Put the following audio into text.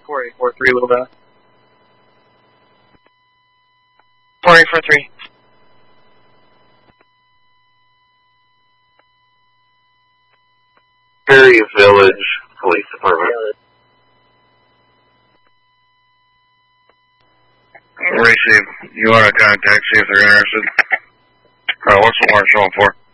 4843 Little Valley. 4843. Perry Village Police Department. Receive. You want to contact, see if they're interested? What's the warrant showing for?